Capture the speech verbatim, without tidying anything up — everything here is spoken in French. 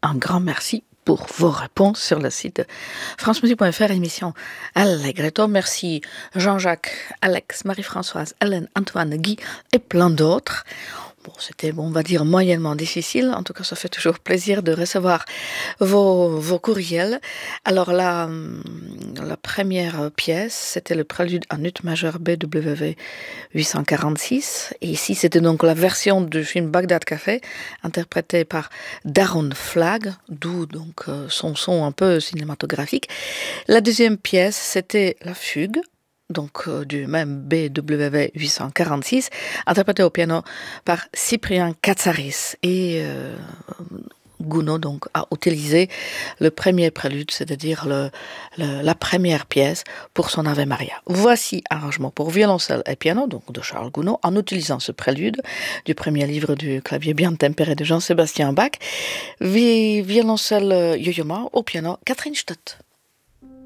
un grand merci pour vos réponses sur le site de francemusique point f r, émission Allegretto. Merci Jean-Jacques, Alex, Marie-Françoise, Hélène, Antoine, Guy et plein d'autres. Bon, c'était, bon, on va dire, moyennement difficile. En tout cas, ça fait toujours plaisir de recevoir vos, vos courriels. Alors, la, la première pièce, c'était le prélude en ut majeur B W V huit cent quarante-six. Et ici, c'était donc la version du film Bagdad Café, interprétée par Darren Flagg, d'où donc euh, son son un peu cinématographique. La deuxième pièce, c'était la fugue, donc euh, du même B W V huit cent quarante-six, interprété au piano par Cyprien Katsaris. Et euh, Gounod donc a utilisé le premier prélude, c'est-à-dire le, le, la première pièce pour son Ave Maria. Voici arrangement pour violoncelle et piano, donc de Charles Gounod, en utilisant ce prélude du premier livre du clavier bien tempéré de Jean-Sébastien Bach. Vi- violoncelle Yo-Yo Ma, au piano Catherine Stott.